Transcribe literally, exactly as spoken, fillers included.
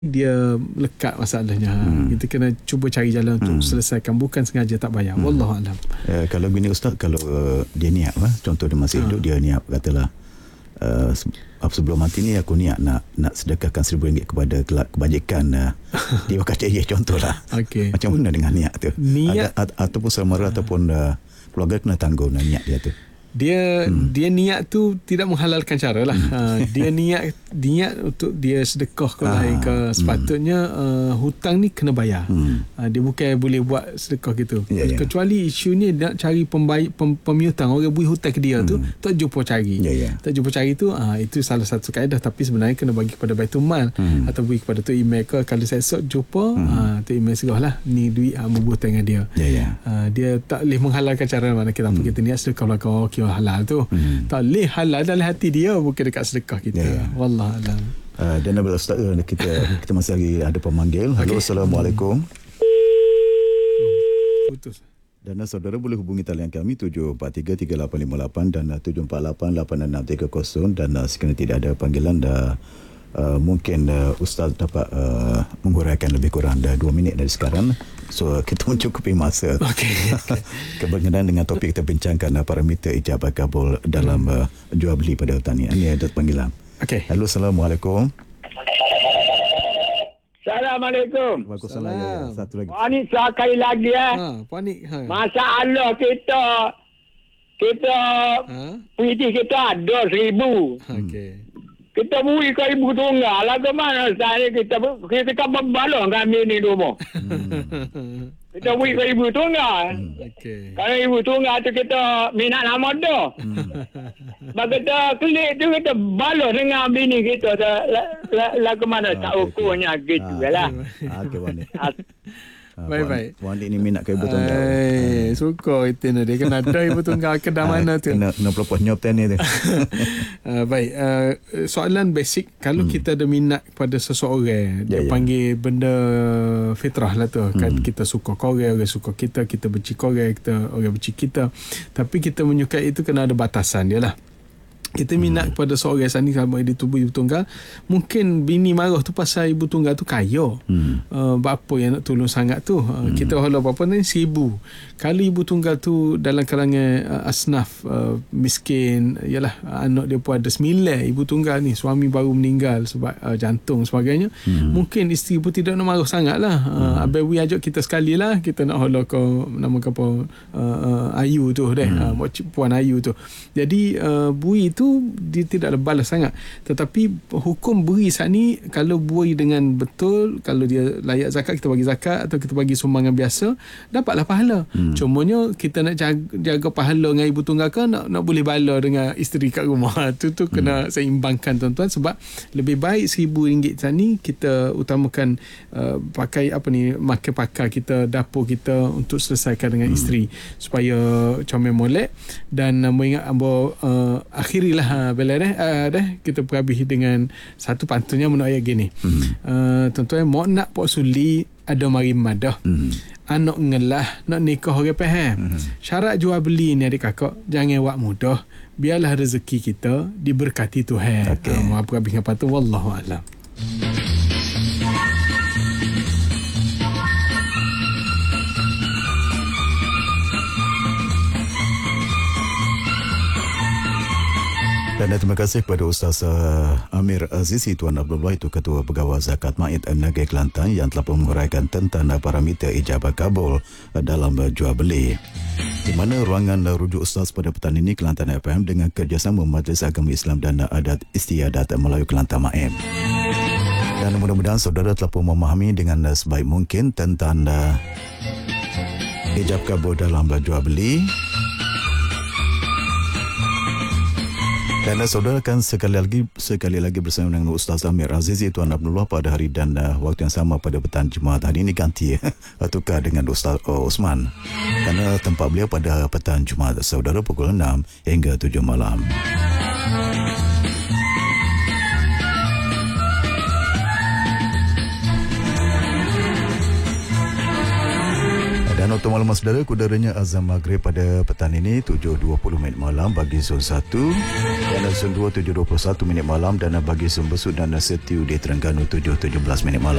dia lekat masalahnya. Hmm. Kita kena cuba cari jalan untuk hmm. selesaikan, bukan sengaja tak bayar. Hmm. Wallahualam. Uh, kalau gini Ustaz, kalau uh, dia niat lah, contoh dia masih hidup, uh. dia niat katalah uh, sebelum mati ni aku niat nak nak sedekahkan seribu ringgit kepada kebajikan uh, di Wakaf Jaya contohlah. Okay. Macam mana dengan niat tu? Niat Ada, a, ataupun saudara uh. ataupun uh, keluarga kena tanggung niat dia tu. Dia hmm. dia niat tu tidak menghalalkan cara lah. Hmm. Uh, dia niat niat untuk dia sedekah ke ah. lain ke, sepatutnya hmm. uh, hutang ni kena bayar. Hmm. Uh, dia bukan boleh buat sedekah gitu. Yeah, yeah. Kecuali isu ni nak cari pembayar, pem, pemiutang, orang beri hutang ke dia hmm. tu, tak jumpa cari. Yeah, yeah. Tak jumpa cari tu, uh, itu salah satu kaedah, tapi sebenarnya kena bagi kepada Baitul Mal hmm. atau beri kepada tu email ke. Kalau saya esok jumpa, hmm. uh, tu email serahlah ni duit uh, berhutang dengan dia. Yeah, yeah. Uh, dia tak boleh menghalalkan cara mana kita hmm. kita niat sedekah belakang. Okay, halal tu. Hmm. Tak boleh halal dalam hati dia, bukan dekat sedekah kita. Yeah. Wallahualam. Uh, dan Nabil Ustaz, kita kita masih lagi ada pemanggil. Halo, okay. Assalamualaikum. Putus. Dan saudara boleh hubungi talian kami tujuh empat tiga tiga lapan lima lapan dan tujuh empat lapan lapan enam tiga kosong, dan uh, sekiranya tidak ada panggilan dah, uh, mungkin uh, Ustaz dapat uh, menguraikan lebih kurang dah dua minit dari sekarang. So kita mencukupi masa. Okay. Keberkenaan dengan topik kita bincangkan uh, parameter ijabah kabul dalam uh, jual beli pada pertanian. Ini ada panggilan. Okay. Halo, Assalamualaikum. Assalamualaikum. Waalaikumsalam. Ya, ya. Satu lagi. Puan ni sekali lagi eh. Ha, puan ni. Ha. Masalah kita kita Ha? puiti kita ada seribu. Okey. Kita beri ke ibu tunggal lah, ke mana saya kita kita kan berbalong kami ni dulu. Hmm. Kita beri ke ibu tunggal. Hmm. Okey. Kalau ibu tunggal tu kita minat nama dah. Hmm. Bagi kita klik tu kita balong dengan bini kita lah, lah, lah ke mana tak okay, ukurnya okay. gitu ah, lah. Ah, okey, Wan. Baik-baik. Wan ni minat ke ibu tunggal. Eh, suka itu dia kena ada ibu tunggal ke dah mana tu. Kena kena pelopos nyop ni tu. Uh, baik, uh, soalan basic, kalau hmm. kita ada minat kepada seseorang, dia yeah, panggil yeah. benda fitrah lah tu. Kan hmm. kita suka korang, orang suka kita, kita benci korang, kita orang benci kita. Tapi kita menyukai itu kena ada batasan dia lah. Kita minat hmm. kepada seorang sana sama dia tubuh ibu tunggal, mungkin bini marah tu pasal ibu tunggal tu kaya. Hmm. Uh, bapa yang nak tolong sangat tu. Uh, hmm. Kita halau berapa ni? Seribu. Kalau ibu tunggal tu dalam kalangan uh, asnaf uh, miskin, yalah, anak dia pun ada sembilan ibu tunggal ni, suami baru meninggal sebab uh, jantung sebagainya. Hmm. Mungkin isteri pun tidak nak marah sangat lah. Uh, hmm. Abang Wi ajak kita sekali lah, kita nak halau ke nama ke apa, uh, uh, Ayu tu deh. Hmm. Uh, Puan Ayu tu. Jadi uh, bui tu dia tidak balas sangat, tetapi hukum beri saat ni, kalau beri dengan betul, kalau dia layak zakat, kita bagi zakat atau kita bagi sumbangan biasa, dapatlah pahala. hmm. Cumanya kita nak jaga, jaga pahala dengan ibu tunggal kan, nak, nak boleh bala dengan isteri kat rumah. tu tu kena hmm. seimbangkan tuan-tuan, sebab lebih baik seribu ringgit saat ni kita utamakan uh, pakai apa ni, makan pakar kita, dapur kita untuk selesaikan dengan hmm. isteri, supaya comel molek. Dan uh, mengingat ambo uh, akhiri lah bela deh, uh, deh kita perhabis dengan satu pantunnya menurut ayat gini. Hmm. Uh, tuan-tuan, mau nak pok suli ada mari madah. Hmm. Anak ngelah nak nikah orang faham. Hmm. Syarat jual beli ni adik kakak, jangan buat mudah. Biarlah rezeki kita diberkati Tuhan. Okay. Uh, mau perhabis dengan pantun, wallahu a'lam. Dan terima kasih kepada Ustaz uh, Amir Azizi Tuan Abdullah, itu Ketua Pegawai Zakat Ma'id Negeri Kelantan, yang telah menguraikan tentang parameter ijabah kabul uh, dalam uh, jual beli. Di mana ruangan uh, rujuk Ustaz pada petang ini Kelantan F M dengan kerjasama Majlis Agama Islam dan uh, Adat Istiadat Melayu Kelantan Ma'id. Dan mudah-mudahan saudara telah pun memahami dengan uh, sebaik mungkin tentang uh, ijab kabul dalam uh, jual beli. Dan saudara akan sekali lagi sekali lagi bersama dengan Ustaz Amir Azizi Tuan Abdullah pada hari dan uh, waktu yang sama pada petang Jumaat. Hari ini ganti tukar dengan Ustaz uh, Osman, kerana tempat beliau pada petang Jumaat saudara pukul enam hingga tujuh malam. Dan Dan untuk maklumat saudara, kudaranya azam maghrib pada petang ini tujuh dua puluh minit malam bagi zon satu, dan zon dua tujuh dua puluh satu minit malam, dan bagi zon Besut dan Setiu di Terengganu tujuh tujuh belas minit malam.